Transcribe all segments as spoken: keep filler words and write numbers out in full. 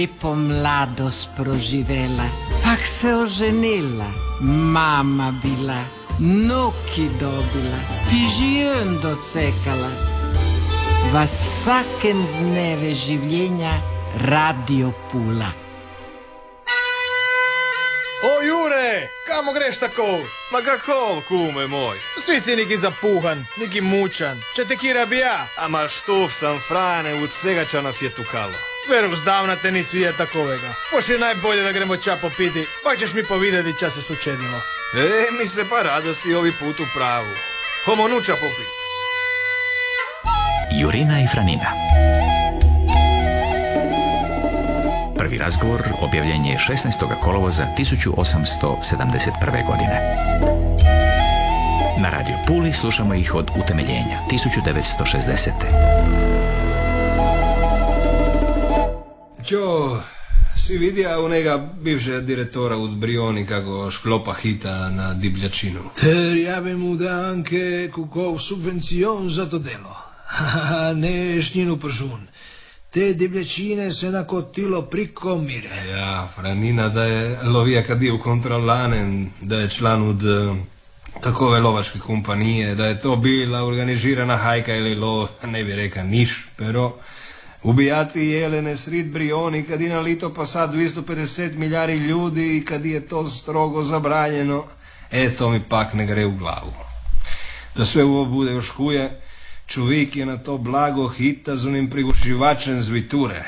Lepo mladost proživela, pak se oženila, mama bila, nuki dobila, pižion docekala. Va vsakem dneve življenja Radio Pula. O Jure, kamo greš tako? Ma kako, kume moj? Svi si neki zapuhan, neki mučan. Če te kira bi ja? Ama štuf sam Frane, od svega ča nas je tukalo. Veru, zdavna te ni svije takovega. Pošli najbolje da gremo ča popiti, pa ćeš mi povidjeti ča se sučedilo. E, mi se pa rado si ovi put u pravu. Homo nuča popi. Jurina i Franina. Prvi razgovor objavljen je šesnaestog kolovoza tisuću osamsto sedamdeset prve. godine. Na Radio Puli slušamo ih od utemeljenja tisuću devetsto šezdesete. Čo, si vidija unega bivšega direktora u Brioni kako šklopa hita na divljačinu? Ter ja bi mu da anche kukov subvencion za to delo. Ne šnjinu pržun. Te divljačine se nakotilo priko mire. Ja, Franina, da je lovija kad je u kontrolanen, da je član od takove lovačke kompanije, da je to bila organizirana hajka ili lov, ne bi reka niš, pero ubijati jelene srid Brioni kad je na lito pa sad dvjesto pedeset milijari ljudi i kad je to strogo zabranjeno, e to mi pak ne gre u glavu. Da sve ovo bude još huje, čovjek je na to blago hita z onim prigušivačem zviture.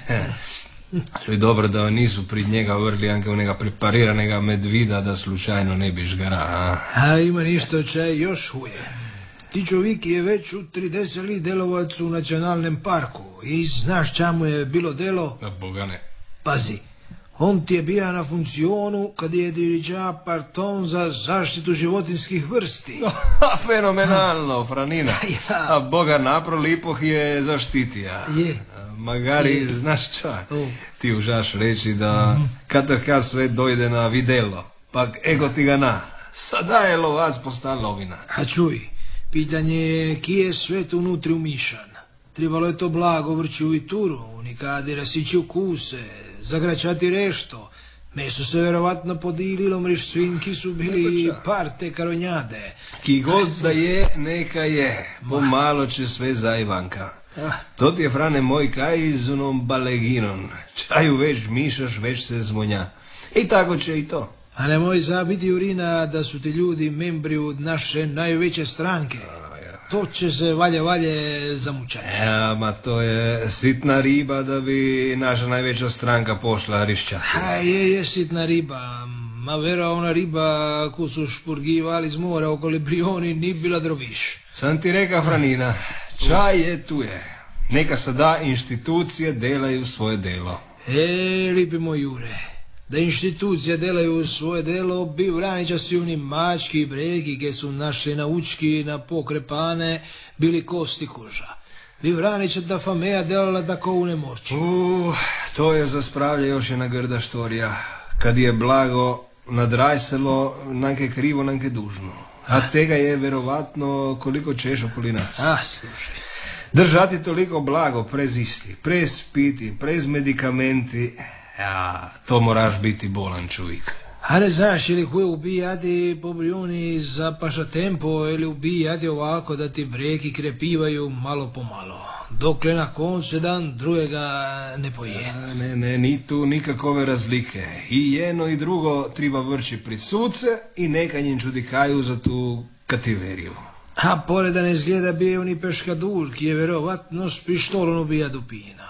To je dobro da nisu pred njega vrli anke u njega prepariranega medvida da slučajno ne bi žgara. A, a ima ništa čaj još huje. Ti čovjek je već u trideset let delovac u nacionalnem parku i znaš čemu je bilo delo? Da boga ne. Pazi, on ti je bija na funkcionu kad je diriđa parton za zaštitu životinskih vrsti. Fenomenalno, Franina. Ja. A boga napro lipoh je zaštitija. Je. Magari, je. znaš ča, oh. ti užaš reći da mm. kad taka sve dojde na videlo, pak ego ti ga na, sada je lovac posta lovina. A čuj, pitanje je kje je svet unutri umišan. Trebalo je to blago vrći u vituru, nikadi rasići u kuse, zagračati rešto. Mesto se verovatno podililo, mriš svinki su bili parte karonjade. Ki god da je, neka je, pomalo će sve zajvanka. To ti je, Frane moj, kaj iz onom baleginom. Čaju već mišaš, već se zmonja. I tako će i to. A nemoj zabiti, Jurina, da su ti ljudi membri od naše najveće stranke. To će se valje valje zamučati. Ja, ma to je sitna riba da bi naša najveća stranka pošla rišćati. A je, je sitna riba. Ma vera ona riba koju su špurgivali z mora okoli Brioni ni bila drobiš. Sam ti reka, Franina, čaj je tu je. Neka sada institucije delaju svoje delo. E, lipi moj Jure, da institucije delaju svoje delo, bi vranića si oni mački i bregi, gdje su naše naučki na pokrepane bili kosti koža. Bi vranića da fameja delala tako u nemoći. Uh, to je za spravlja još jedna grda štorija. Kad je blago nadrajselo, nanke krivo, nanke dužno. A tega je verovatno koliko češ okoli nas. A, slušaj. Držati toliko blago prez isti, prez piti, prez medikamenti, ja, to moraš biti bolan čovjek. A ne znaš, ili koje ubijati po Brioni za paša tempo, ili ubijati ovako da ti breki krepivaju malo po malo. Dokle na koncu dan drugega ne poje. A, ne, ne, ni tu nikakove razlike. I jedno i drugo treba vrći pri suce i neka njim čudikaju za tu kativeriju. A pored da ne izgleda bio oni peškadur, ki je verovatno s pištolom ubija dupina.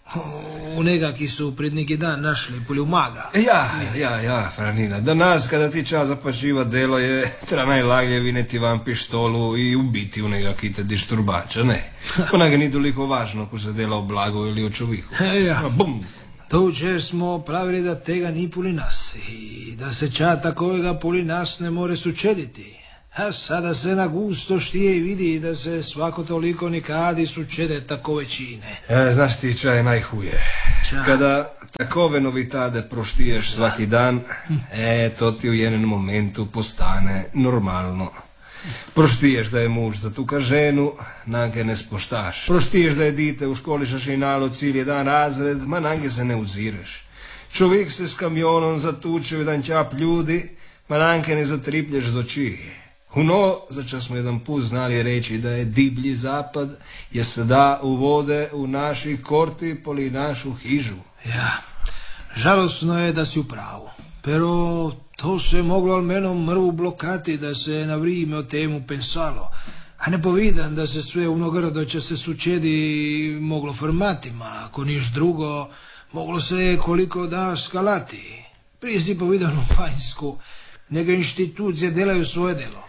U nega ki su pred neki dan našli poljumaga. Ja, ja, ja, Franina, danas kada ti čas zapačiva delo je treba najlaglje vineti vam pištolu i ubiti u nega ki te disturbača, ne. Ona ga ni toliko važno ko se dela o blagu ili o čoviku. Ja, bum. To če smo pravili da tega ni puli nas i da se ča takovega puli nas ne more sučediti. A sada se na gusto štije i vidi da se svako toliko nikadi sučede tako većine. E, znaš ti ča je najhuje. Ča? Kada takove novitade proštiješ svaki dan, e, to ti u jednom momentu postane normalno. Proštiješ da je muž zatuka ženu, nanke ne spoštaš. Proštiješ da je dite u školi šašinalo cilj jedan razred, ma nanke se ne uzireš. Čovjek se s kamionom zatuče u jedan čap ljudi, ma nanke ne zatriplješ z oči. Uno, za čas smo jedan put znali reći da je diblji zapad, je se da uvode u naši korti poli našu hižu. Ja, žalostno je da si u pravu, pero to se moglo almeno mrvu blokati da se na vrijeme o temu pensalo, a ne povidan da se sve unogrdo će se sučedi moglo formatima, ako niš drugo, moglo se koliko da skalati. Prije si povidan u Vanjsku, neke institucije delaju svoje delo.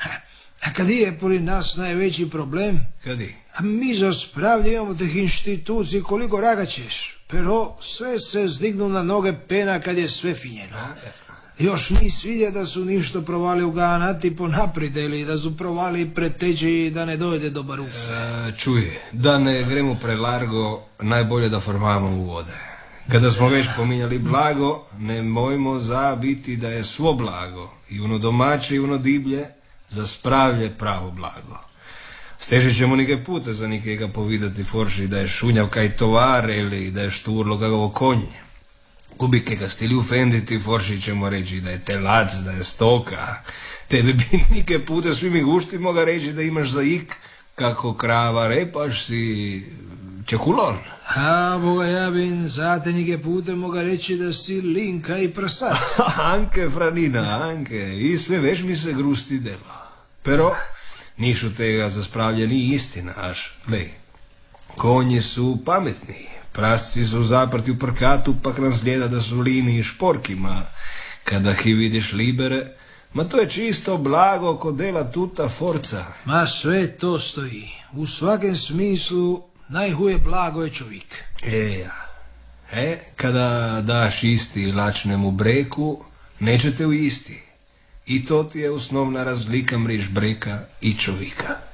A kad je poli nas najveći problem? Kad je? A mi za spravlje imamo teh institucij koliko raga ćeš, pero sve se zdignu na noge pena kad je sve finjeno. Još nis vidje da su ništo provali uganati po naprijed ili da su provali preteći da ne dojde do barufe. E, čuj, da ne gremo prelargo, najbolje da formamo u vode. Kada smo već pominjali blago, ne mojmo zabiti da je svo blago, i ono domaće i ono diblje, za spravlje pravo blago. Stežit ćemo neke pute za nikega povidati forši da je šunjav kaj tovar ili da je šturlo kako konje. Kubike ga stili ufenditi, forši ćemo reći da je telac, da je stoka. Tebe bi nike pute svi mi gušti moga reći da imaš za ik kako krava repaš si čekulon. A boga ja bin za te nike pute moga reći da si linka i prsac. Anke, Franina, anke, i sve već mi se grusti delo. Pero nišu tega za spravljeni istina, aš, lej, konji su pametni, prasci su zaprti u prkatu, pa razgleda da su lini i šporkima. Kada ih vidiš libere, ma to je čisto blago ko dela tuta forca. Ma sve to stoji. U svakem smislu najhuje blago je čovjek. E, ja. E, kada daš isti lačnemu breku, nećete u isti. I to ti je osnovna razlika mrež breka i čovjeka.